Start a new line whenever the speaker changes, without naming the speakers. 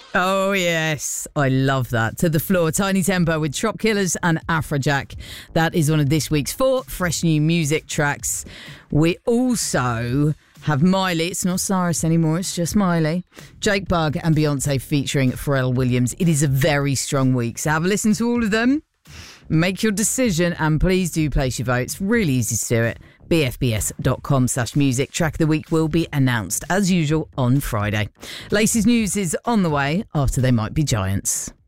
Oh, yes. I love that. To the Floor, Tiny Tempo with Trop Killers and Afrojack. That is one of this week's 4 fresh new music tracks. We also have Miley. It's not Cyrus anymore, it's just Miley. Jake Bugg and Beyonce featuring Pharrell Williams. It is a very strong week, so have a listen to all of them. Make your decision and please do place your votes. Really easy to do it. bfbs.com/music. Track of the week will be announced as usual on Friday. Latest news is on the way after They Might Be Giants.